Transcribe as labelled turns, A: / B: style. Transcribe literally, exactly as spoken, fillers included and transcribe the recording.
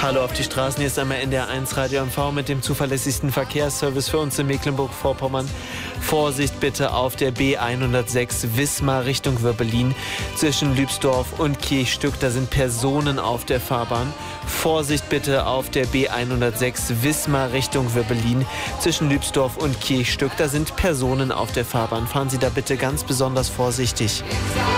A: Hallo auf die Straßen, hier ist einmal N D R eins Radio M V mit dem zuverlässigsten Verkehrsservice für uns in Mecklenburg-Vorpommern. Vorsicht bitte auf der B hundertsechs Wismar Richtung Würbelin zwischen Lübsdorf und Kirchstück, da sind Personen auf der Fahrbahn. Vorsicht bitte auf der B hundertsechs Wismar Richtung Würbelin zwischen Lübsdorf und Kirchstück, da sind Personen auf der Fahrbahn. Fahren Sie da bitte ganz besonders vorsichtig.